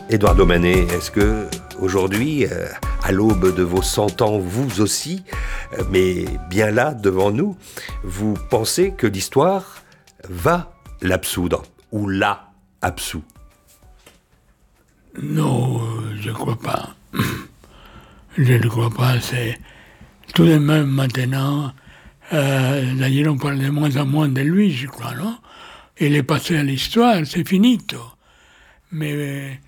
Édouard Manet, est-ce que aujourd'hui, à l'aube de vos 100 ans, vous aussi, mais bien là, devant nous, vous pensez que l'histoire va l'absoudre ou l'a absous? Non, je ne crois pas. Je ne crois pas. C'est tout de même maintenant. D'ailleurs, on parle de moins en moins de lui, je crois, non? Il est passé à l'histoire, c'est finito. Mais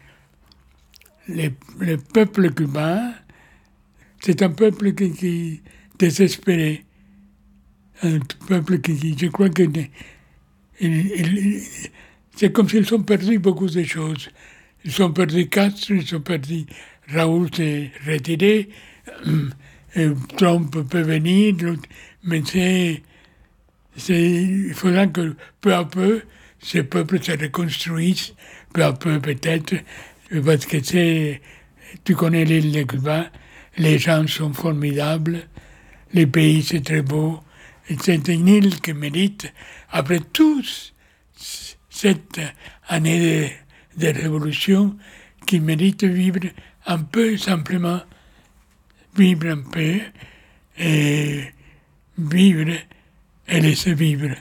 le peuple cubain, c'est un peuple qui désespéré. Un peuple qui je crois que c'est comme s'ils ont perdu beaucoup de choses. Ils ont perdu Castro, ils ont perdu Raoul s'est retiré, Trump peut venir, mais il faudra que peu à peu, ces peuples se reconstruisent, peu à peu peut-être, parce que tu connais l'île de Cuba, les gens sont formidables, le pays c'est très beau, et c'est une île qui mérite, après toute cette année de révolution, qui mérite vivre un peu simplement, vivre un peu, et vivre et laisser vivre.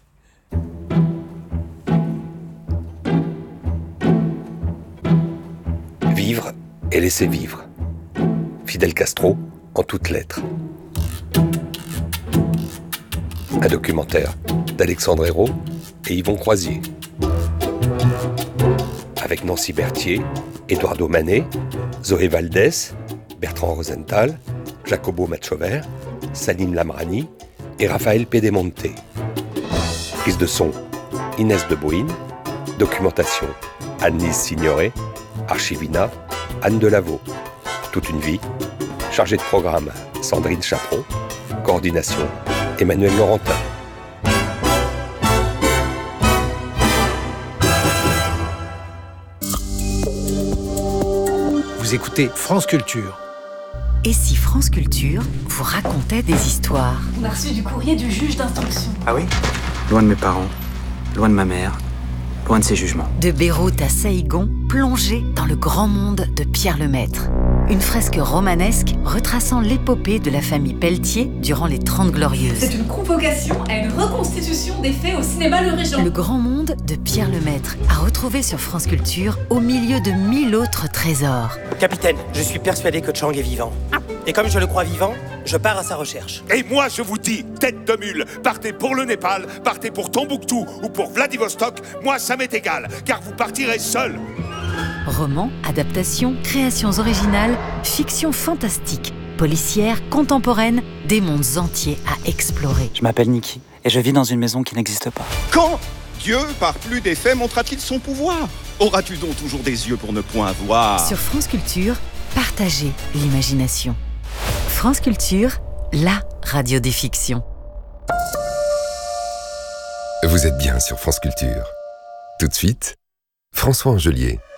Vivre et laisser vivre. Fidel Castro, en toutes lettres. Un documentaire d'Alexandre Hérault et Yvon Croisier. Avec Nancy Berthier, Édouard Manet, Zoé Valdés, Bertrand Rosenthal, Jacobo Machover, Salim Lamrani et Raphaël Pedemonte. Prise de son, Inès de Boïne. Documentation, Anne-Lise Signoret. Archivina, Anne Delaveau. Toute une vie. Chargée de programme, Sandrine Chaperon. Coordination, Emmanuel Laurentin. Vous écoutez France Culture. Et si France Culture vous racontait des histoires? On a reçu du courrier du juge d'instruction. Ah oui? Loin de mes parents, loin de ma mère, loin de ses jugements. De Beyrouth à Saïgon, plongé dans le grand monde de Pierre Lemaître. Une fresque romanesque retraçant l'épopée de la famille Pelletier durant les 30 Glorieuses. C'est une convocation à une reconstitution des faits au cinéma Le Régent. Le grand monde de Pierre Lemaître, à retrouver sur France Culture au milieu de 1000 autres trésors. Capitaine, je suis persuadé que Chang est vivant. Et comme je le crois vivant, je pars à sa recherche. Et moi, je vous dis, tête de mule, partez pour le Népal, partez pour Tombouctou ou pour Vladivostok, moi ça m'est égal, car vous partirez seul. Romans, adaptations, créations originales, fiction fantastique, policière, contemporaine, des mondes entiers à explorer. Je m'appelle Niki et je vis dans une maison qui n'existe pas. Quand Dieu, par plus des faits, montrera-t-il son pouvoir? Auras-tu donc toujours des yeux pour ne point voir? Sur France Culture, partagez l'imagination. France Culture, la radio des fictions. Vous êtes bien sur France Culture. Tout de suite, François Angelier.